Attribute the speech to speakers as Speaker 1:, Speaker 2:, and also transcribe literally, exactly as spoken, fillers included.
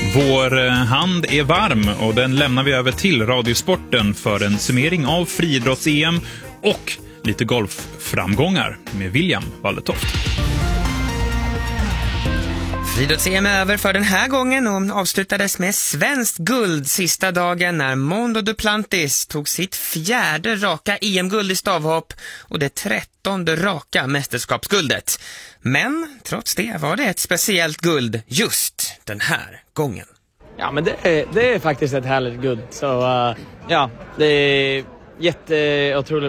Speaker 1: Vår hand är varm och den lämnar vi över till Radiosporten för en summering av friidrotts-E M och lite golfframgångar med William Wallertoft.
Speaker 2: Friidrotts-E M är över för den här gången och avslutades med svenskt guld sista dagen när Mondo Duplantis tog sitt fjärde raka E M-guld i stavhopp och det trettonde raka mästerskapsguldet. Men trots det var det ett speciellt guld just den här gången.
Speaker 3: Ja, men det är, det är faktiskt ett härligt guld. Så uh, ja, det är jätteotroligt